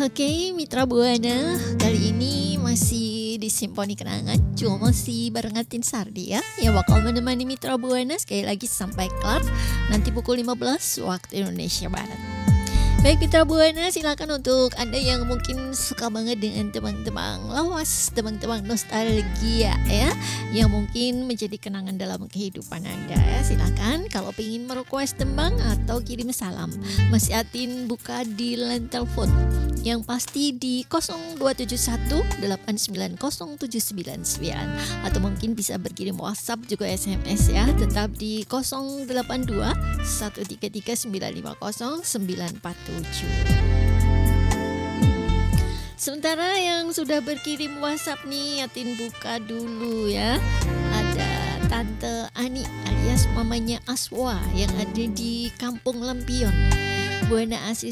Oke, Mitra Buana, kali ini masih di Simponi Kenangan, cuma masih barengatin Sardi ya, yang bakal menemani Mitra Buana sekali lagi sampai kelar nanti pukul 15 waktu Indonesia Barat. Baik Mitra Buana, silakan untuk Anda yang mungkin suka banget dengan tebang-tebang lawas, tebang-tebang nostalgia ya, yang mungkin menjadi kenangan dalam kehidupan Anda ya. Silakan kalau ingin merequest tembang atau kirim salam, Mas Yatin buka di line telepon yang pasti di 0271890799 atau mungkin bisa berkirim WhatsApp juga SMS ya, tetap di 0821339500947. Sementara yang sudah berkirim WhatsApp nih, Yatin buka dulu ya. Ada Tante Ani alias mamanya Aswa yang ada di Kampung Lempion, Buana Asih